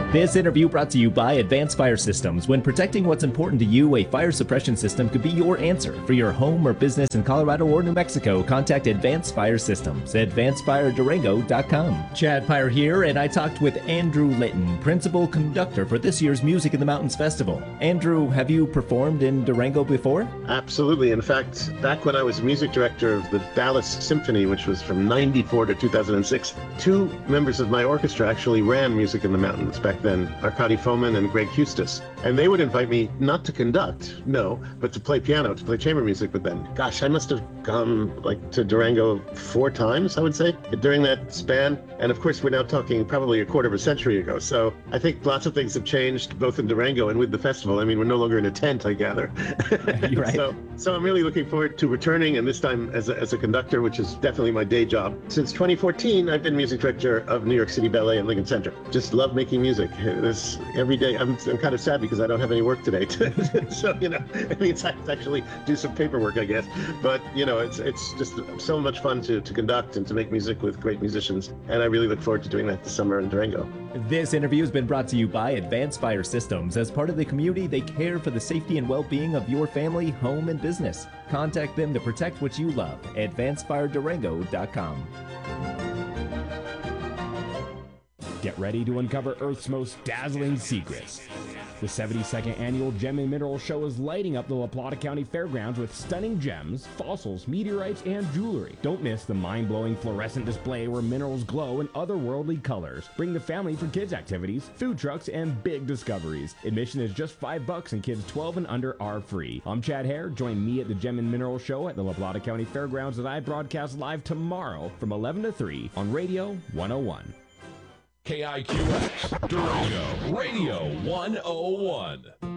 This interview brought to you by Advanced Fire Systems. When protecting what's important to you, a fire suppression system could be your answer. For your home or business in Colorado or New Mexico, contact Advanced Fire Systems at advancedfiredurango.com. Chad Pyre here, and I talked with Andrew Litton, principal conductor for this year's Music in the Mountains Festival. Andrew, have you performed in Durango before? Absolutely. In fact, back when I was music director of the Dallas Symphony, which was from 94 to 2006, two members of my orchestra actually ran Music in the Mountains back then, Arkady Fomin and Greg Hustis. And they would invite me not to conduct, no, but to play piano, to play chamber music with them. Gosh, I must have gone to Durango 4 times, I would say, during that span. And of course, we're now talking probably a quarter of a century ago. So I think lots of things have changed, both in Durango and with the festival. I mean, we're no longer in a tent, I gather. You're right. So I'm really looking forward to returning, and this time as a conductor, which is definitely my day job. Since 2014, I've been music director of New York City Ballet and Lincoln Center. Just love making music. Every day, I'm kind of sad because I don't have any work today. So, it means I have to actually do some paperwork, I guess. But, it's just so much fun to conduct and to make music with great musicians. And I really look forward to doing that this summer in Durango. This interview has been brought to you by Advanced Fire Systems. As part of the community, they care for the safety and well-being of your family, home, and business. Contact them to protect what you love. AdvancedFireDurango.com. Get ready to uncover Earth's most dazzling secrets. The 72nd annual Gem and Mineral Show is lighting up the La Plata County Fairgrounds with stunning gems, fossils, meteorites, and jewelry. Don't miss the mind-blowing fluorescent display where minerals glow in otherworldly colors. Bring the family for kids' activities, food trucks, and big discoveries. Admission is just $5 and kids 12 and under are free. I'm Chad Hare. Join me at the Gem and Mineral Show at the La Plata County Fairgrounds as I broadcast live tomorrow from 11 to 3 on Radio 101. KIQX, Durango, Radio 101.